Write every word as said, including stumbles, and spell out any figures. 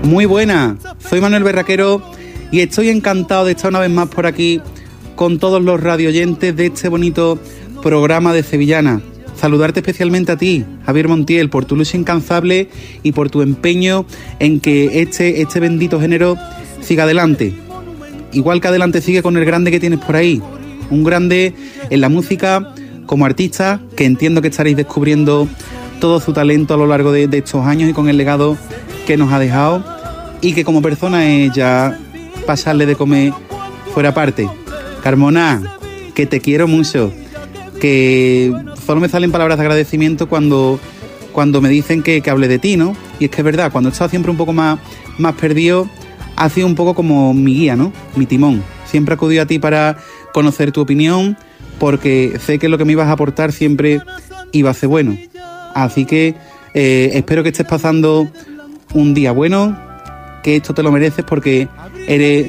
Muy buena, soy Manuel Berraquero y estoy encantado de estar una vez más por aquí con todos los radioyentes de este bonito programa de Sevillana. Saludarte especialmente a ti, Javier Montiel, por tu lucha incansable y por tu empeño en que este, este bendito género siga adelante. Igual que adelante sigue con el grande que tienes por ahí. Un grande en la música como artista, que entiendo que estaréis descubriendo todo su talento a lo largo de, de estos años y con el legado que nos ha dejado. Y que como persona es ya pasarle de comer fuera parte. Carmona, que te quiero mucho. Que solo me salen palabras de agradecimiento cuando, cuando me dicen que, que hable de ti, ¿no? Y es que es verdad, cuando he estado siempre un poco más, más perdido, ha sido un poco como mi guía, ¿no? Mi timón. Siempre he acudido a ti para conocer tu opinión, porque sé que lo que me ibas a aportar siempre iba a ser bueno. Así que eh, espero que estés pasando un día bueno, que esto te lo mereces porque eres